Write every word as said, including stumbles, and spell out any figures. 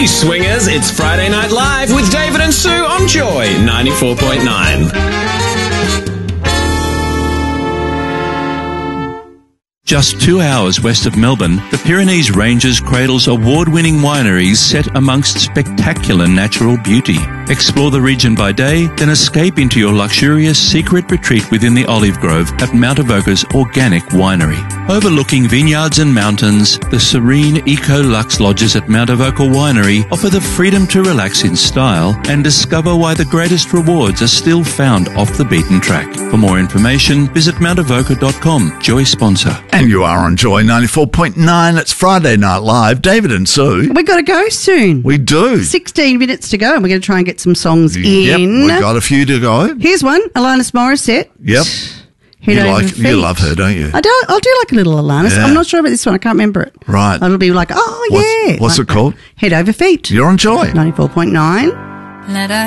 Hey swingers, it's Friday Night Live with David and Sue on Joy ninety-four point nine. Just two hours west of Melbourne, the Pyrenees Ranges cradles award-winning wineries set amongst spectacular natural beauty. Explore the region by day, then escape into your luxurious secret retreat within the olive grove at Mount Avoca's Organic Winery. Overlooking vineyards and mountains, the serene Eco-Lux lodges at Mount Avoca Winery offer the freedom to relax in style and discover why the greatest rewards are still found off the beaten track. For more information, visit mount avoca dot com. Joy sponsor. And you are on Joy ninety-four point nine. It's Friday Night Live. David and Sue. We've got to go soon. We do. sixteen minutes to go, and we're going to try and get some songs Yep, in. we've got a few to go. Here's one, Alanis Morissette. Yep. Head You over like feet. you love her, don't you? I do. I'll do like a little Alanis. Yeah. I'm not sure about this one. I can't remember it. Right. It'll be like, oh What's- yeah. what's Like it called? that. Head over feet. You're on Joy. ninety-four point nine. Let